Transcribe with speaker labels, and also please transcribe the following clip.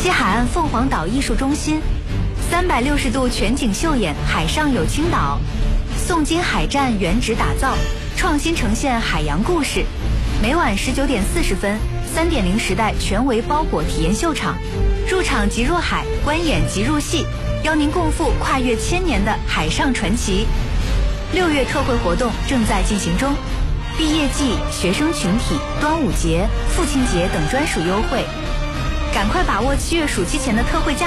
Speaker 1: 西海岸凤凰岛艺术中心，360度全景秀演海上有青岛，宋金海战原址打造，创新呈现海洋故事。每晚19点40分，3.0时代全维包裹体验秀场，入场即入海，观演即入戏，邀您共赴跨越1000年的海上传奇。6月特惠活动正在进行中，毕业季、学生群体、端午节、父亲节等专属优惠，赶快把握7月暑期前的特惠价。